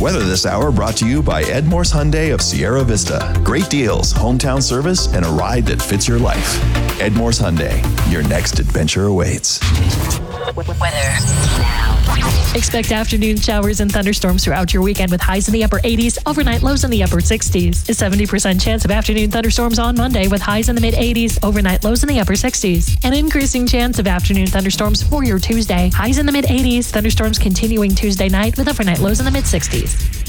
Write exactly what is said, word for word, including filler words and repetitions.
Weather this hour brought to you by Ed Morse Hyundai of Sierra Vista. Great deals, hometown service, and a ride that fits your life. Ed Morse Hyundai, your next adventure awaits. Weather now. Expect afternoon showers and thunderstorms throughout your weekend with highs in the upper eighties, overnight lows in the upper sixties. A seventy percent chance of afternoon thunderstorms on Monday with highs in the mid eighties, overnight lows in the upper sixties. An increasing chance of afternoon thunderstorms for your Tuesday. Highs in the mid eighties, thunderstorms continuing Tuesday night with overnight lows in the mid sixties.